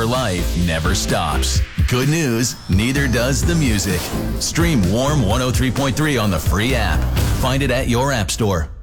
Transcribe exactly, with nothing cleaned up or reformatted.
for life never stops. Good news, neither does the music. Stream Warm one oh three point three on the free app. Find it at your app store.